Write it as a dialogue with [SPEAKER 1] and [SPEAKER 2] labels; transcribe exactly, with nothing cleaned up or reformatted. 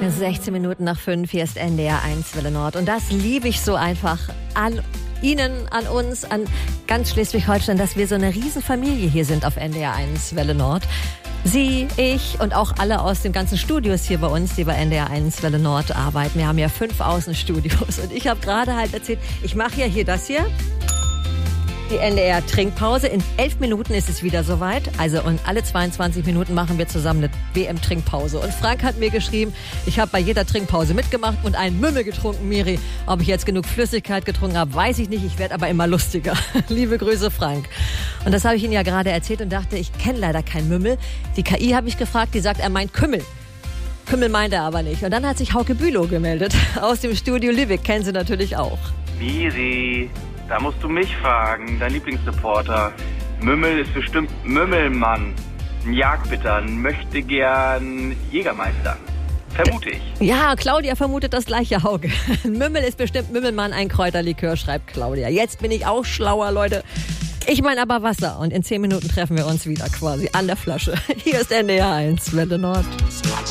[SPEAKER 1] sechzehn Minuten nach fünf, hier ist N D R eins Welle Nord. Und das liebe ich so einfach an Ihnen, an uns, an ganz Schleswig-Holstein, dass wir so eine Riesenfamilie hier sind auf N D R eins Welle Nord. Sie, ich und auch alle aus den ganzen Studios hier bei uns, die bei N D R eins Welle Nord arbeiten. Wir haben ja fünf Außenstudios. Und ich habe gerade halt erzählt, ich mache ja hier das hier. Die N D R-Trinkpause. In elf Minuten ist es wieder soweit. Also und alle zweiundzwanzig Minuten machen wir zusammen eine W M-Trinkpause. Und Frank hat mir geschrieben, ich habe bei jeder Trinkpause mitgemacht und einen Mümmel getrunken, Miri. Ob ich jetzt genug Flüssigkeit getrunken habe, weiß ich nicht. Ich werde aber immer lustiger. Liebe Grüße, Frank. Und das habe ich Ihnen ja gerade erzählt und dachte, ich kenne leider keinen Mümmel. Die K I habe ich gefragt, die sagt, er meint Kümmel. Kümmel meint er aber nicht. Und dann hat sich Hauke Bülow gemeldet aus dem Studio Liebig. Kennen Sie natürlich auch.
[SPEAKER 2] Miri, da musst du mich fragen, dein Lieblingsreporter. Mümmel ist bestimmt Mümmelmann. Ein Jagdbitter, möchte gern Jägermeister. Vermute ich.
[SPEAKER 1] Ja, Claudia vermutet das gleiche, Hauke. Mümmel ist bestimmt Mümmelmann, ein Kräuterlikör, schreibt Claudia. Jetzt bin ich auch schlauer, Leute. Ich meine aber Wasser. Und in zehn Minuten treffen wir uns wieder quasi an der Flasche. Hier ist N D R eins Welle Nord.